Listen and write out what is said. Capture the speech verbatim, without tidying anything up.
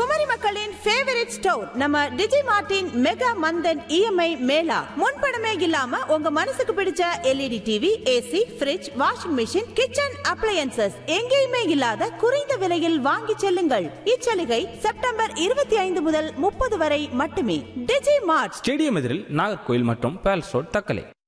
குமரி மக்களின் favourite store நம்ம டிஜி Martin mega மந்தன் EMI Mela. முன்பணமே இல்லாம உங்க மனசுக்கு பிடிச்ச LED TV, AC, fridge, washing machine, kitchen appliances எங்கேயுமே இல்லாத குறைந்த விலையில் வாங்கி செல்லுங்கள். இச்சலுகை செப்டம்பர் இருபத்தி ஐந்து முதல் முப்பது வரை மட்டுமே. டிஜி மார்ட், ஸ்டேடியம் எதிரில், நாகர்கோயில் மற்றும் பேலஸ் ரோட், தக்கலை.